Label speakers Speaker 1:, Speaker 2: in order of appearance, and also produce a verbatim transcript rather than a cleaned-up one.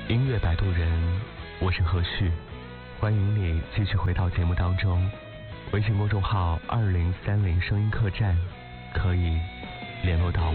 Speaker 1: 音乐摆渡人，我是何旭，欢迎你继续回到节目当中。微信公众号二零三零声音客栈可以联络到我。